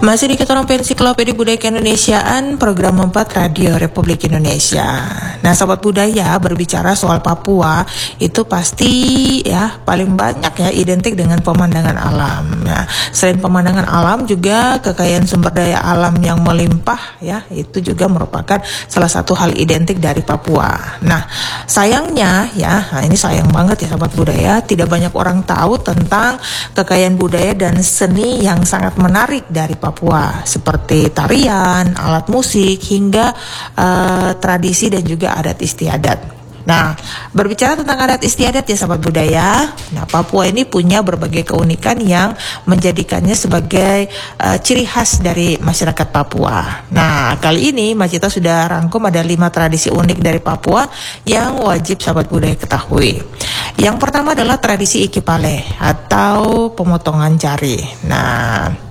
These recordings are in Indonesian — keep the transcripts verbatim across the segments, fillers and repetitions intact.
Masih di Ketorong Ensiklopedia Budaya Keindonesiaan, program empat Radio Republik Indonesia. Nah, Sobat Budaya, berbicara soal Papua itu pasti ya paling banyak ya identik dengan pemandangan alam. Nah, selain pemandangan alam juga kekayaan sumber daya alam yang melimpah ya, itu juga merupakan salah satu hal identik dari Papua. Nah, sayangnya ya, nah ini sayang banget ya Sobat Budaya, tidak banyak orang tahu tentang kekayaan budaya dan seni yang sangat menarik dari Papua. Papua seperti tarian, alat musik, hingga uh, tradisi dan juga adat istiadat. Nah, berbicara tentang adat istiadat ya Sobat Budaya, nah Papua ini punya berbagai keunikan yang menjadikannya sebagai uh, ciri khas dari masyarakat Papua. Nah, kali ini Mbak Cita sudah rangkum ada lima tradisi unik dari Papua yang wajib Sobat Budaya ketahui. Yang pertama adalah tradisi Ikipale atau pemotongan jari. Nah,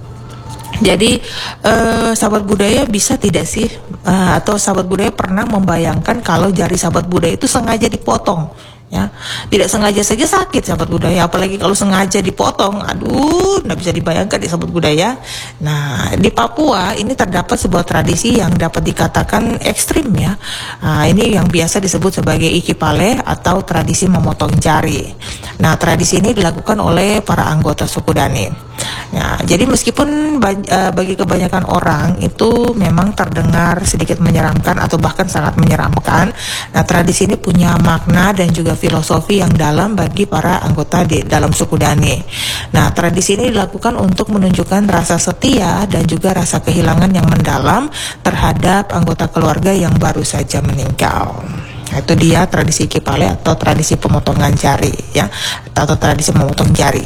jadi eh, sahabat budaya bisa tidak sih eh, atau sahabat budaya pernah membayangkan kalau jari sahabat budaya itu sengaja dipotong ya, tidak sengaja saja sakit sahabat budaya, apalagi kalau sengaja dipotong, aduh nggak bisa dibayangkan di sahabat budaya. Nah, di Papua ini terdapat sebuah tradisi yang dapat dikatakan ekstrim ya. Nah, ini yang biasa disebut sebagai Ikipale atau tradisi memotong jari. Nah, tradisi ini dilakukan oleh para anggota suku Dani. Nah, jadi meskipun bagi kebanyakan orang itu memang terdengar sedikit menyeramkan atau bahkan sangat menyeramkan, nah tradisi ini punya makna dan juga filosofi yang dalam bagi para anggota di dalam suku Dani. Nah, tradisi ini dilakukan untuk menunjukkan rasa setia dan juga rasa kehilangan yang mendalam terhadap anggota keluarga yang baru saja meninggal. Nah, itu dia tradisi Ikipale atau tradisi pemotongan jari ya, atau tradisi memotong jari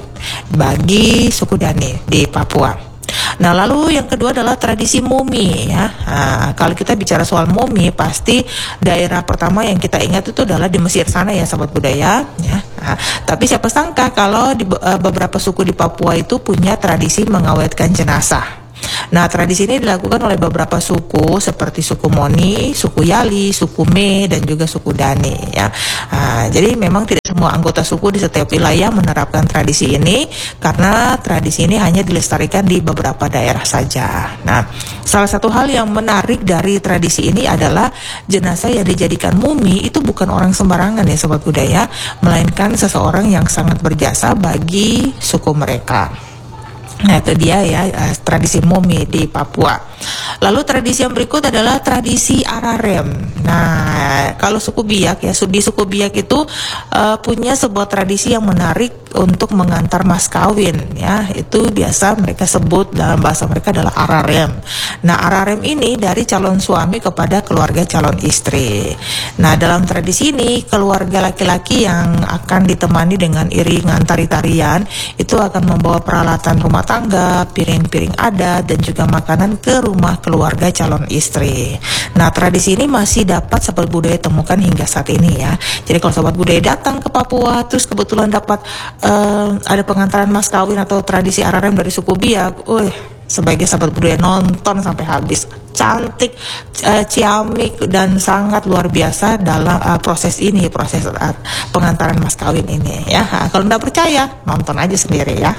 bagi suku Dani di Papua. Nah, lalu yang kedua adalah tradisi mumi ya. Nah, kalau kita bicara soal mumi, pasti daerah pertama yang kita ingat itu adalah di Mesir sana ya Sobat Budaya ya. Nah, tapi siapa sangka kalau di uh, beberapa suku di Papua itu punya tradisi mengawetkan jenazah. Nah, tradisi ini dilakukan oleh beberapa suku seperti suku Moni, suku Yali, suku Me, dan juga suku Dani ya. Nah, jadi memang tidak semua anggota suku di setiap wilayah menerapkan tradisi ini karena tradisi ini hanya dilestarikan di beberapa daerah saja. Nah, salah satu hal yang menarik dari tradisi ini adalah jenazah yang dijadikan mumi itu bukan orang sembarangan ya Sobat Budaya, melainkan seseorang yang sangat berjasa bagi suku mereka. Nah, itu dia ya tradisi mumi di Papua. Lalu tradisi yang berikut adalah tradisi Ararem. Nah, kalau suku Biak ya, di suku Biak itu uh, punya sebuah tradisi yang menarik untuk mengantar mas kawin ya. Itu biasa mereka sebut dalam bahasa mereka adalah Ararem. Nah, Ararem ini dari calon suami kepada keluarga calon istri. Nah, dalam tradisi ini keluarga laki-laki yang akan ditemani dengan iringan tari-tarian itu akan membawa peralatan rumah tangga, piring-piring adat, dan juga makanan ke rumah keluarga calon istri. Nah, tradisi ini masih dapat Sobat Budaya temukan hingga saat ini ya. Jadi kalau Sobat Budaya datang ke Papua terus kebetulan dapat uh, ada pengantaran mas kawin atau tradisi Ararem dari suku Biak, wih, sebagai Sobat Budaya nonton sampai habis. Cantik, uh, ciamik, dan sangat luar biasa dalam uh, proses ini, proses uh, pengantaran mas kawin ini ya. Nah, kalau nggak percaya, nonton aja sendiri ya.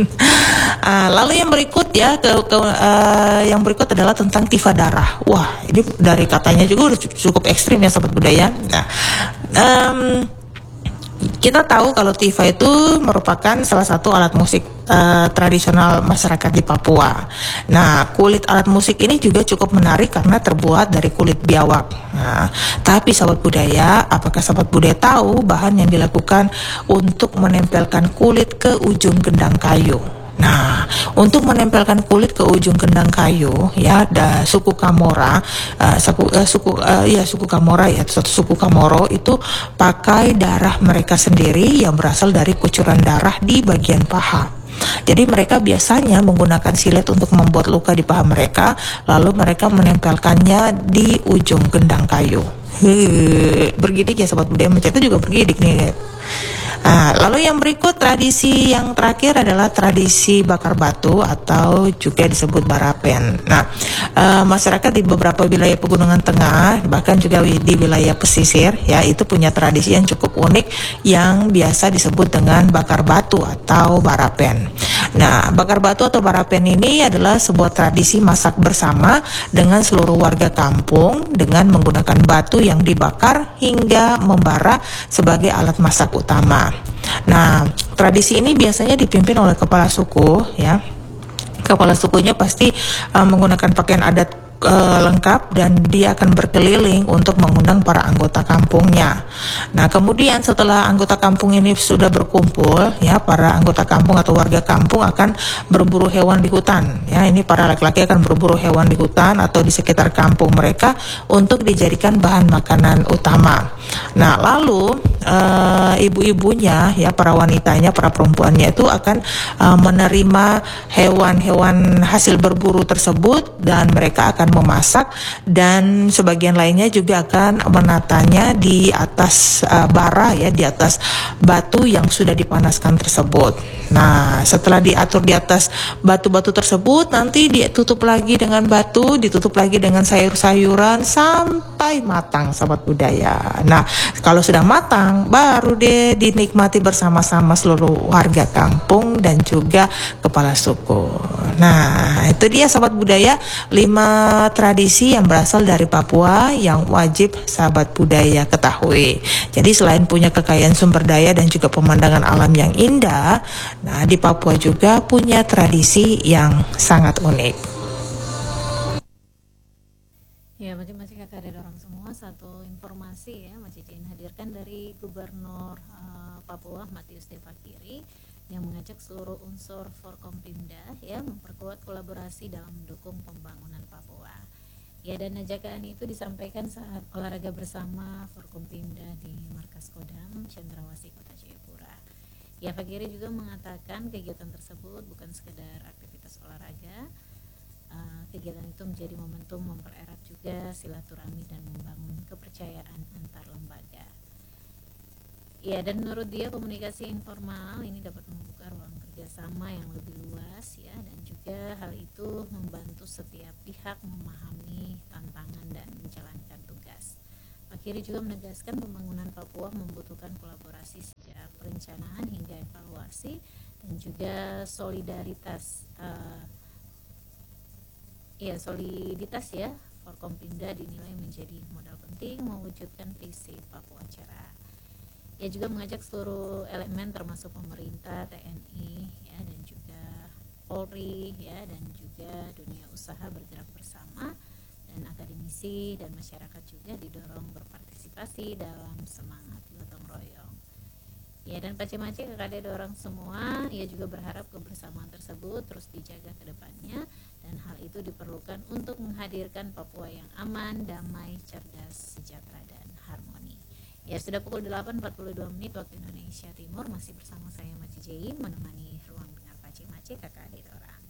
uh, lalu yang berikut ya, ke, ke, uh, yang berikut adalah tentang tifa darah. Wah, ini dari katanya juga udah cukup ekstrim ya Sobat Budaya. Nah, um, kita tahu kalau tifa itu merupakan salah satu alat musik uh, tradisional masyarakat di Papua. Nah, kulit alat musik ini juga cukup menarik karena terbuat dari kulit biawak. Nah, tapi Sobat Budaya, apakah Sobat Budaya tahu bahan yang dilakukan untuk menempelkan kulit ke ujung gendang kayu? Nah, untuk menempelkan kulit ke ujung gendang kayu, ya, ada suku Kamora, uh, suku, uh, suku, uh, ya suku Kamora ya, satu suku Kamoro itu pakai darah mereka sendiri yang berasal dari kucuran darah di bagian paha. Jadi mereka biasanya menggunakan silet untuk membuat luka di paha mereka, lalu mereka menempelkannya di ujung gendang kayu. Heee, bergidik ya Sobat Budaya, mencet itu juga bergidik nih. Nah, lalu yang berikut tradisi yang terakhir adalah tradisi bakar batu atau juga disebut barapen. Nah, uh, masyarakat di beberapa wilayah pegunungan tengah, bahkan juga di wilayah pesisir, ya itu punya tradisi yang cukup unik yang biasa disebut dengan bakar batu atau barapen. Nah, bakar batu atau barapen ini adalah sebuah tradisi masak bersama dengan seluruh warga kampung dengan menggunakan batu yang dibakar hingga membara sebagai alat masak utama. Nah, tradisi ini biasanya dipimpin oleh kepala suku, ya. Kepala sukunya pasti uh, menggunakan pakaian adat uh, lengkap dan dia akan berkeliling untuk mengundang para anggota kampungnya. Nah, kemudian setelah anggota kampung ini sudah berkumpul, ya, para anggota kampung atau warga kampung akan berburu hewan di hutan. Ya, ini para laki-laki akan berburu hewan di hutan atau di sekitar kampung mereka untuk dijadikan bahan makanan utama. Nah, lalu uh, ibu-ibunya, ya, para wanitanya, para perempuannya itu akan uh, menerima hewan-hewan hasil berburu tersebut dan mereka akan memasak dan sebagian lainnya juga akan menatanya di atas uh, bara, ya, di atas batu yang sudah dipanaskan tersebut. Nah, setelah diatur di atas batu-batu tersebut, nanti ditutup lagi dengan batu, ditutup lagi dengan sayur-sayuran sampai matang, sahabat budaya. Nah, kalau sudah matang, baru deh dinikmati bersama-sama seluruh warga kampung dan juga kepala suku. Nah, itu dia sahabat budaya, lima tradisi yang berasal dari Papua yang wajib sahabat budaya ketahui. Jadi selain punya kekayaan sumber daya dan juga pemandangan alam yang indah, nah di Papua juga punya tradisi yang sangat unik. Ya, masing-masing kakak ada orang semua. Satu informasi ya, Mas Cici hadirkan dari Gubernur uh, Papua Matius Devakiri yang mengajak seluruh unsur Forkompimda ya memperkuat kolaborasi dalam mendukung pembangunan Papua. Ya, dan ajakan itu disampaikan saat olahraga bersama Forkompimda di Markas Kodam Cendrawasih Kota Jayapura. Ya, Fakiri juga mengatakan kegiatan tersebut bukan sekedar aktivitas olahraga. Uh, kegiatan itu menjadi momentum mempererat juga silaturahmi dan membangun kepercayaan antar lembaga. Ya, dan menurut dia komunikasi informal ini dapat membuka ruang kerjasama yang lebih luas ya, dan juga hal itu membantu setiap pihak memahami tantangan dan menjalankan tugas. Akhirnya juga menegaskan pembangunan Papua membutuhkan kolaborasi sejak perencanaan hingga evaluasi dan juga solidaritas uh, ya soliditas ya. Forkompimda dinilai menjadi modal penting mewujudkan visi Papua Cerah. Ia juga mengajak seluruh elemen termasuk pemerintah, T N I ya, dan juga Polri ya, dan juga dunia usaha bergerak bersama, dan akademisi dan masyarakat juga didorong berpartisipasi dalam semangat gotong royong. Ya, dan Pace-Mace kakak orang semua, ia juga berharap kebersamaan tersebut terus dijaga ke depannya, dan hal itu diperlukan untuk menghadirkan Papua yang aman, damai, cerdas, sejahtera, dan harmoni. Ya, sudah pukul delapan empat puluh dua menit waktu Indonesia Timur, masih bersama saya Maci Jai menemani ruang dengar Pace-Mace kakak orang.